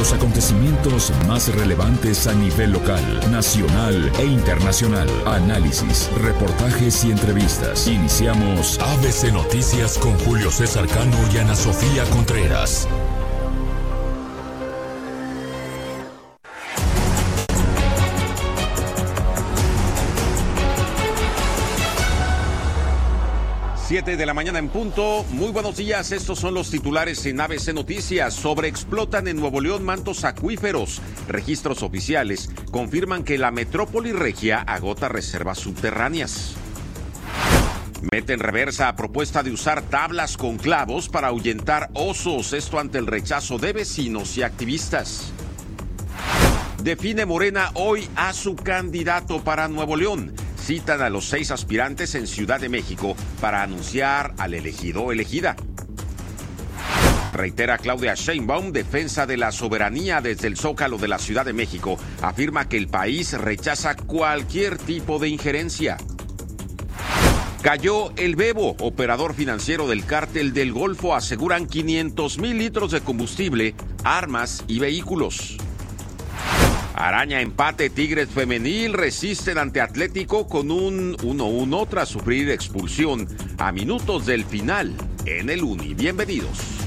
los acontecimientos más relevantes a nivel local, nacional e internacional. Análisis, reportajes y entrevistas. Iniciamos ABC Noticias con Julio César Cano y Ana Sofía Contreras. Siete de la mañana en punto. Muy buenos días. Estos son los titulares en ABC Noticias. Sobreexplotan en Nuevo León mantos acuíferos. Registros oficiales confirman que la metrópoli regia agota reservas subterráneas. Mete en reversa a propuesta de usar tablas con clavos para ahuyentar osos. Esto ante el rechazo de vecinos y activistas. Define Morena hoy a su candidato para Nuevo León. Citan a los 6 aspirantes en Ciudad de México para anunciar al elegido o elegida. Reitera Claudia Sheinbaum defensa de la soberanía desde el Zócalo de la Ciudad de México. Afirma que el país rechaza cualquier tipo de injerencia. Cayó el Bebo, operador financiero del Cártel del Golfo. Aseguran 500,000 litros de combustible, armas y vehículos. Araña empate, Tigres femenil resisten ante Atlético con un 1-1 tras sufrir expulsión a minutos del final en el Uni. Bienvenidos.